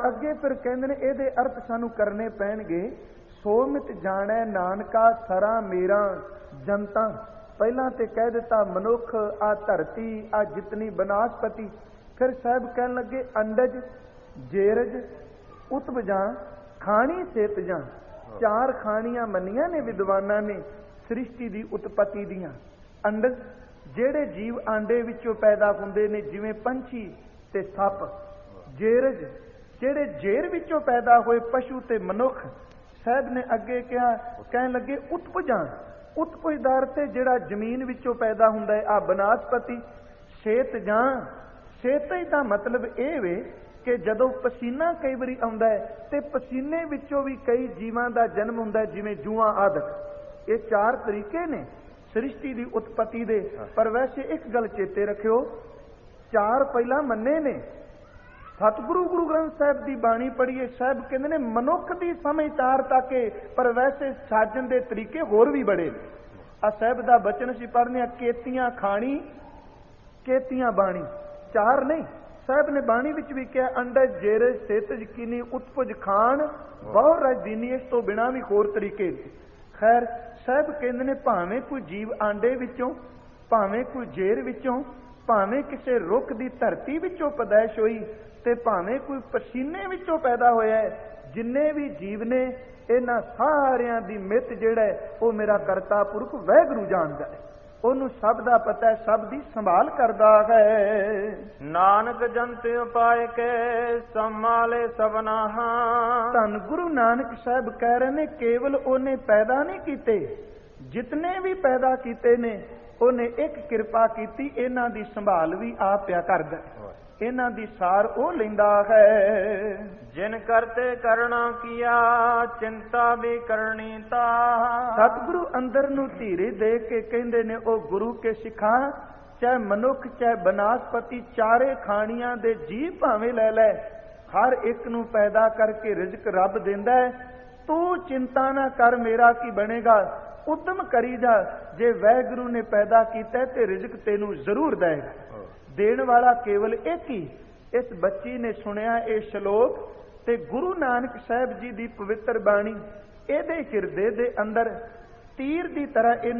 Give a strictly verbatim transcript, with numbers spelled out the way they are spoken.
ਅੱਗੇ ਫਿਰ ਕਹਿੰਦੇ ਨੇ ਇਹਦੇ ਅਰਥ ਸਾਨੂੰ ਕਰਨੇ ਪੈਣਗੇ। ਸੋਮਿਤ ਜਾਣੈ ਨਾਨਕਾ ਸਰਾ ਮੇਰਾ ਜਨਤਾ। ਪਹਿਲਾਂ ਤੇ ਕਹਿ ਦਿੱਤਾ ਮਨੁੱਖ, ਆ ਧਰਤੀ, ਆ ਜਿਤਨੀ ਬਨਾਸਪਤੀ। ਫਿਰ ਸਾਹਿਬ ਕਹਿਣ ਲੱਗੇ ਅੰਡਜ, ਜੇਰਜ, ਉਤਪਜਾਂ, ਖਾਣੀ ਸੇਤਜਾਂ। ਚਾਰ ਖਾਣੀਆਂ ਮੰਨੀਆਂ ਨੇ ਵਿਦਵਾਨਾਂ ਨੇ ਸ੍ਰਿਸ਼ਟੀ ਦੀ ਉਤਪਤੀ ਦੀਆਂ। ਅੰਡਜ ਜਿਹੜੇ ਜੀਵ ਆਂਡੇ ਵਿੱਚੋਂ ਪੈਦਾ ਹੁੰਦੇ ਨੇ, ਜਿਵੇਂ ਪੰਛੀ ਤੇ ਸੱਪ। ਜੇਰਜ ਜਿਹੜੇ ਜੇਰ ਵਿੱਚੋਂ ਪੈਦਾ ਹੋਏ, ਪਸ਼ੂ ਤੇ ਮਨੁੱਖ। ਸਾਹਿਬ ਨੇ ਅੱਗੇ ਕਿਹਾ, ਕਹਿਣ ਲੱਗੇ ਉਤਪਜਾਂ। ਉਤਪਜ ਦਾ ਅਰਥ ਹੈ ਜਿਹੜਾ ਜ਼ਮੀਨ ਵਿੱਚੋਂ ਪੈਦਾ ਹੁੰਦਾ ਹੈ, ਆ ਬਨਾਸਪਤੀ। ਸੇਤਜਾਂ, ਸੇਤਜ ਦਾ ਮਤਲਬ ਇਹ ਵੇ ਕਿ ਜਦੋਂ ਪਸੀਨਾ ਕਈ ਵਾਰੀ ਆਉਂਦਾ ਹੈ ਤੇ ਪਸੀਨੇ ਵਿੱਚੋਂ ਵੀ ਕਈ ਜੀਵਾਂ ਦਾ ਜਨਮ ਹੁੰਦਾ, ਜਿਵੇਂ ਜੂਆਂ ਆਦਿਕ। ਇਹ ਚਾਰ ਤਰੀਕੇ ਨੇ ਸ੍ਰਿਸ਼ਟੀ ਦੀ ਉਤਪਤੀ ਦੇ। ਪਰ ਵੈਸੇ ਇੱਕ ਗੱਲ ਚੇਤੇ ਰੱਖਿਓ, ਚਾਰ ਪਹਿਲਾਂ ਮੰਨੇ ਨੇ। ਸਤਿਗੁਰੂ ਗੁਰੂ ਗ੍ਰੰਥ ਸਾਹਿਬ ਦੀ ਬਾਣੀ ਪੜ੍ਹੀਏ, ਸਾਹਿਬ ਕਹਿੰਦੇ ਨੇ ਮਨੁੱਖ ਦੀ ਸਮਝ ਤਾਰ ਤੱਕ, ਪਰ ਵੈਸੇ ਸਾਜਣ ਦੇ ਤਰੀਕੇ ਹੋਰ ਵੀ ਬੜੇ ਨੇ। ਆ ਸਾਹਿਬ ਦਾ ਬਚਨ ਅਸੀਂ ਪੜ੍ਹਨੇ ਆ, ਕੇਤੀਆਂ ਖਾਣੀ ਕੇਤੀਆਂ ਬਾਣੀ। ਚਾਰ ਨਹੀਂ, ਸਾਹਿਬ ਨੇ ਬਾਣੀ ਵਿੱਚ ਵੀ ਕਿਹਾ ਅੰਡਜ, ਜੇਰਜ, ਸੇਤਜ, ਕੀਨੀ, ਉਤਪਜ, ਖਾਣ, ਬਹੁ ਰਜ ਦੀਨੀ। ਇਸ ਤੋਂ ਬਿਨਾਂ ਵੀ ਹੋਰ ਤਰੀਕੇ ਨੇ। ਖੈਰ ਸਾਹਿਬ ਕਹਿੰਦੇ ਨੇ ਭਾਵੇਂ ਕੋਈ ਜੀਵ ਆਂਡੇ ਵਿੱਚੋਂ, ਭਾਵੇਂ ਕੋਈ ਜੇਰ ਵਿੱਚੋਂ, ਭਾਵੇਂ ਕਿਸੇ ਰੁੱਖ ਦੀ ਧਰਤੀ ਵਿੱਚੋਂ ਪੈਦਾਇਸ਼ ਹੋਈ, ਤੇ ਭਾਵੇਂ ਕੋਈ ਪਸੀਨੇ ਵਿੱਚੋਂ ਪੈਦਾ ਹੋਇਆ, ਜਿੰਨੇ ਵੀ ਜੀਵ ਨੇ ਇਹਨਾਂ ਸਾਰਿਆਂ ਦੀ ਮਿੱਤ ਜਿਹੜਾ ਹੈ ਉਹ ਮੇਰਾ ਕਰਤਾ ਪੁਰਖ ਵਾਹਿਗੁਰੂ ਜਾਣਦਾ ਹੈ। ਉਹਨੂੰ ਸਭ ਦਾ ਪਤਾ ਹੈ, ਸਭ ਦੀ ਸੰਭਾਲ ਕਰਦਾ ਹੈ। ਨਾਨਕ ਜੰਤ ਉਪਾਇ ਕੇ ਸੰਭਾਲੇ ਸਭਨਾ। ਧੰਨ ਗੁਰੂ ਨਾਨਕ ਸਾਹਿਬ ਕਹਿ ਰਹੇ ਨੇ ਕੇਵਲ ਉਹਨੇ ਪੈਦਾ ਨਹੀਂ ਕੀਤੇ, ਜਿਤਨੇ ਵੀ ਪੈਦਾ ਕੀਤੇ ਨੇ ਉਹਨੇ ਇੱਕ ਕਿਰਪਾ ਕੀਤੀ, ਇਹਨਾਂ ਦੀ ਸੰਭਾਲ ਵੀ ਆਪ ਪਿਆ ਕਰਦਾ, ਇਹਨਾਂ ਦੀ ਸਾਰ ਉਹ ਲੈਂਦਾ ਹੈ। ਜਿਨ ਕਰਤੇ ਕਰਣਾ ਕੀਆ ਚਿੰਤਾ ਵੀ ਕਰਨੀ ਤਾ। ਸਤਿਗੁਰੂ ਅੰਦਰ ਨੂੰ ਧੀਰੇ ਦੇ ਕੇ ਕਹਿੰਦੇ ਨੇ ਉਹ ਗੁਰੂ ਕੇ ਸਿੱਖਾਂ, ਚਾਹੇ ਮਨੁੱਖ ਚਾਹੇ ਬਨਾਸਪਤੀ, ਚਾਰੇ ਖਾਣੀਆਂ ਦੇ ਜੀਵ ਭਾਵੇਂ ਲੈ ਲੈ, ਹਰ ਇੱਕ ਨੂੰ ਪੈਦਾ ਕਰਕੇ ਰਿਜ਼ਕ ਰੱਬ ਦਿੰਦਾ ਹੈ। ਤੂੰ ਚਿੰਤਾ ਨਾ ਕਰ, ਮੇਰਾ ਕੀ ਬਣੇਗਾ। ਉਦਮ ਕਰੀਦਾ, ਜੇ ਵਾਹਿਗੁਰੂ ਨੇ ਪੈਦਾ ਕੀਤਾ ਤੇ ਰਿਜ਼ਕ ਤੈਨੂੰ ਜ਼ਰੂਰ ਦੇਗਾ। ਦੇਣ ਵਾਲਾ ਕੇਵਲ ਇੱਕ ਹੀ। ਇਸ ਬੱਚੀ ਨੇ ਸੁਣਿਆ ਇਹ ਸ਼ਲੋਕ ਤੇ ਗੁਰੂ ਨਾਨਕ ਸਾਹਿਬ ਜੀ ਦੀ ਪਵਿੱਤਰ ਬਾਣੀ, ਇਹਦੇ ਹਿਰਦੇ ਦੇ ਅੰਦਰ ਤੀਰ ਦੀ ਤਰ੍ਹਾਂ